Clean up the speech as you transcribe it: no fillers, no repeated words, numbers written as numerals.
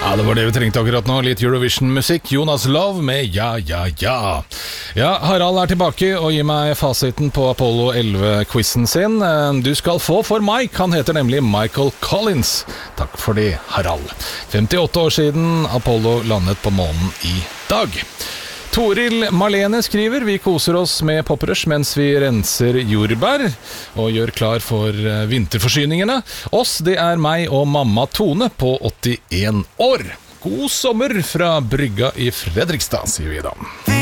Ja, det var det vi trengte akkurat nå. Litt Eurovision-musikk. Jonas Love med Ja, ja, ja. Ja, Harald er tilbake og gir meg fasiten på Apollo 11-quizen sin. Du skal få for Mike. Han heter nemlig Michael Collins. Takk for det, Harald. 58 år siden Apollo landet på månen i dag. Toril Marlene skriver: vi koser oss med poprush mens vi renser jordbær og gjør klar for vinterforsyningene. Oss, det er meg og mamma Tone på 81 år. God sommer fra Brygga i Fredrikstad, sier vi da.